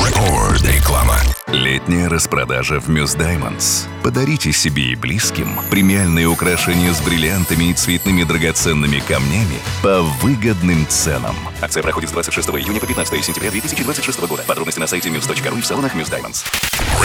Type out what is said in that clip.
Реклама. Летняя распродажа в Muse Diamonds. Подарите себе и близким премиальные украшения с бриллиантами и цветными драгоценными камнями по выгодным ценам. Акция проходит с 26 июня по 15 сентября 2026 года. Подробности на сайте muse.ru и в салонах Muse Diamonds.